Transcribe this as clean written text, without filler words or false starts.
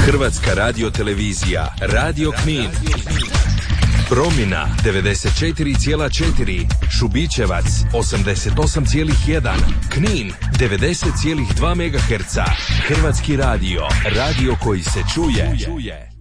Hrvatska radiotelevizija, Radio Knin. Promjena 94,4, Šubićevac 88,1, Knin 90,2 MHz. Hrvatski radio, radio koji se čuje.